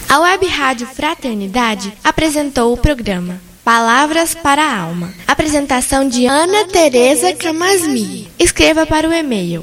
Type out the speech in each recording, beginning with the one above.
A Web Rádio Fraternidade apresentou o programa Palavras para a Alma. Apresentação de Ana Tereza Camasmi. Escreva para o e-mail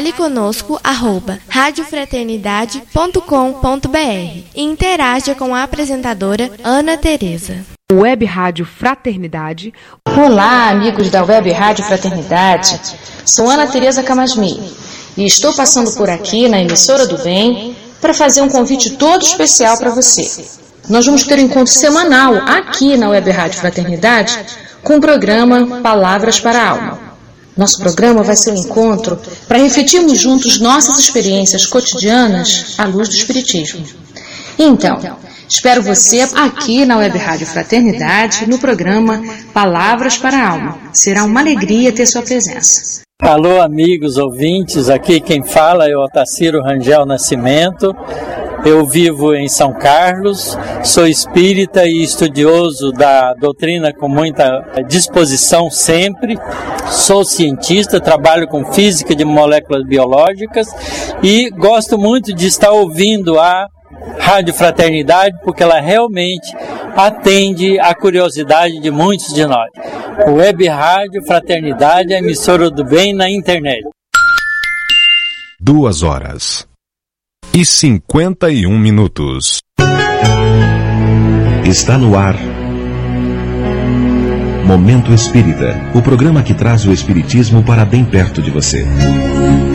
faleconosco@radiofraternidade.com.br e interaja com a apresentadora Ana Tereza. Web Rádio Fraternidade. Olá, amigos da Web Rádio Fraternidade. Sou Ana Tereza Camasmi e estou passando por aqui na Emissora do Bem para fazer um convite todo especial para você. Nós vamos ter um encontro semanal aqui na Web Rádio Fraternidade com o programa Palavras para a Alma. Nosso programa vai ser um encontro para refletirmos juntos nossas experiências cotidianas à luz do Espiritismo. Então, espero você aqui na Web Rádio Fraternidade no programa Palavras para a Alma. Será uma alegria ter sua presença. Alô, amigos ouvintes, aqui quem fala é o Otacílio Rangel Nascimento. Eu vivo em São Carlos, sou espírita e estudioso da doutrina com muita disposição sempre. Sou cientista, trabalho com física de moléculas biológicas e gosto muito de estar ouvindo a Rádio Fraternidade porque ela realmente atende à curiosidade de muitos de nós. O Web Rádio Fraternidade é a emissora do bem na internet. 2h51. Está no ar Momento Espírita, o programa que traz o espiritismo para bem perto de você.